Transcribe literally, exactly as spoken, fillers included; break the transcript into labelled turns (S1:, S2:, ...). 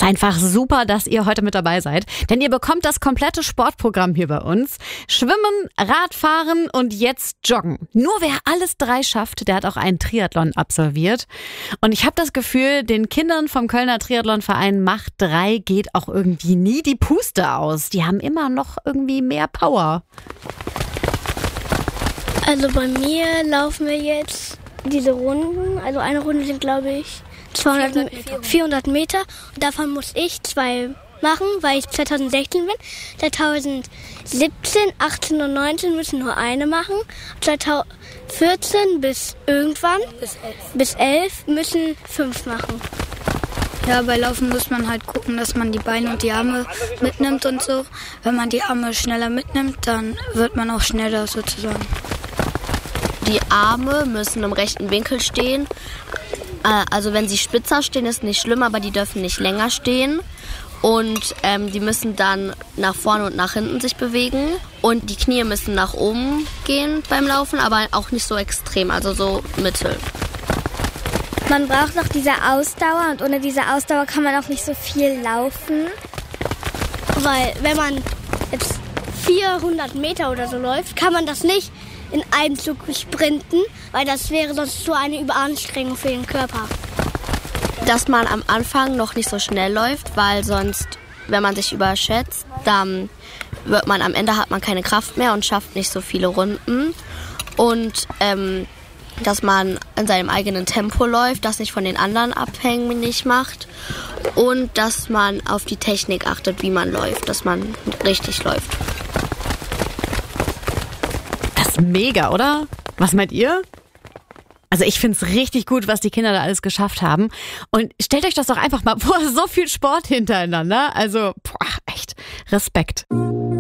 S1: ist einfach super, dass ihr heute mit dabei seid, denn ihr bekommt das komplette Sportprogramm hier bei uns. Schwimmen, Radfahren und jetzt Joggen. Nur wer alles drei schafft, der hat auch einen Triathlon absolviert. Und ich habe das Gefühl, den Kindern vom Kölner Triathlonverein Macht drei geht auch irgendwie nie die Puste aus. Die haben immer noch irgendwie mehr Power.
S2: Also bei mir laufen wir jetzt diese Runden. Also eine Runde sind, glaube ich, zweihundert, vierhundert Meter. Und davon muss ich zwei machen, weil ich zweitausendsechzehn bin. zweitausendsiebzehn, achtzehn und neunzehn müssen nur eine machen. zweitausendvierzehn bis irgendwann, bis elf, bis elf müssen fünf machen.
S3: Ja, bei Laufen muss man halt gucken, dass man die Beine und die Arme mitnimmt und so. Wenn man die Arme schneller mitnimmt, dann wird man auch schneller sozusagen.
S4: Die Arme müssen im rechten Winkel stehen. Also wenn sie spitzer stehen, ist nicht schlimm, aber die dürfen nicht länger stehen. Und ähm, die müssen dann nach vorne und nach hinten sich bewegen. Und die Knie müssen nach oben gehen beim Laufen, aber auch nicht so extrem, also so mittel.
S2: Man braucht noch diese Ausdauer und ohne diese Ausdauer kann man auch nicht so viel laufen. Weil wenn man jetzt vierhundert Meter oder so läuft, kann man das nicht in einem Zug sprinten, weil das wäre sonst so eine Überanstrengung für den Körper.
S4: Dass man am Anfang noch nicht so schnell läuft, weil sonst, wenn man sich überschätzt, dann wird man am Ende hat man keine Kraft mehr und schafft nicht so viele Runden. Und ähm, dass man in seinem eigenen Tempo läuft, das nicht von den anderen abhängig macht und dass man auf die Technik achtet, wie man läuft, dass man richtig läuft.
S1: Das ist mega, oder? Was meint ihr? Also ich finde es richtig gut, was die Kinder da alles geschafft haben. Und stellt euch das doch einfach mal vor, so viel Sport hintereinander. Also, boah, echt Respekt.